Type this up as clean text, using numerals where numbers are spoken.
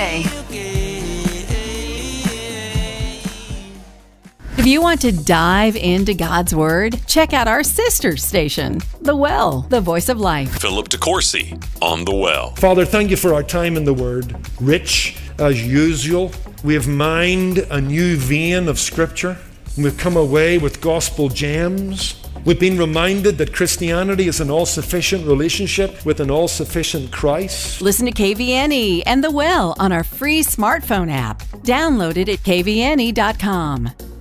today. If you want to dive into God's Word, check out our sister station, The Well, the Voice of Life. Philip DeCourcy on The Well. Father, thank you for our time in the Word. Rich as usual. We have mined a new vein of Scripture. We've come away with gospel gems. We've been reminded that Christianity is an all-sufficient relationship with an all-sufficient Christ. Listen to KVNE and The Well on our free smartphone app. Download it at kvne.com.